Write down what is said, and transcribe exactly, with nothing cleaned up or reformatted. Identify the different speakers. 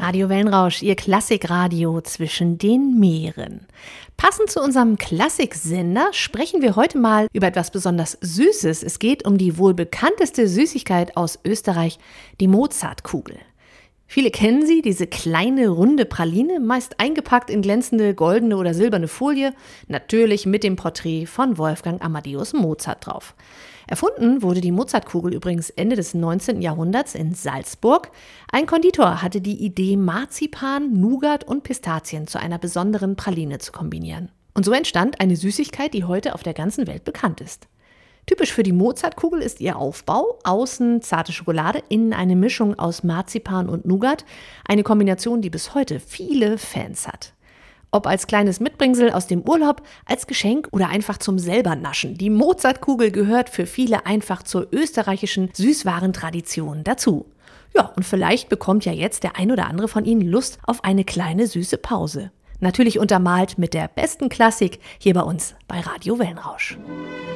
Speaker 1: Radio Wellenrausch, Ihr Klassikradio zwischen den Meeren. Passend zu unserem Klassiksender sprechen wir heute mal über etwas besonders Süßes. Es geht um die wohl bekannteste Süßigkeit aus Österreich, die Mozartkugel. Viele kennen sie, diese kleine, runde Praline, meist eingepackt in glänzende, goldene oder silberne Folie, natürlich mit dem Porträt von Wolfgang Amadeus Mozart drauf. Erfunden wurde die Mozartkugel übrigens Ende des neunzehnten Jahrhunderts in Salzburg. Ein Konditor hatte die Idee, Marzipan, Nougat und Pistazien zu einer besonderen Praline zu kombinieren. Und so entstand eine Süßigkeit, die heute auf der ganzen Welt bekannt ist. Typisch für die Mozartkugel ist ihr Aufbau: außen zarte Schokolade, innen eine Mischung aus Marzipan und Nougat, eine Kombination, die bis heute viele Fans hat. Ob als kleines Mitbringsel aus dem Urlaub, als Geschenk oder einfach zum selber Naschen. Die Mozartkugel gehört für viele einfach zur österreichischen Süßwarentradition dazu. Ja, und vielleicht bekommt ja jetzt der ein oder andere von Ihnen Lust auf eine kleine süße Pause. Natürlich untermalt mit der besten Klassik hier bei uns bei Radio Wellenrausch.